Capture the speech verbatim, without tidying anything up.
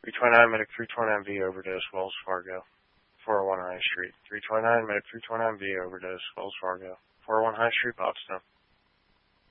three twenty-nine, Medic three twenty-nine V, overdose, Wells Fargo. four oh one High Street. three twenty-nine, Medic three twenty-nine V, overdose, Wells Fargo. four oh one High Street, Bobstone.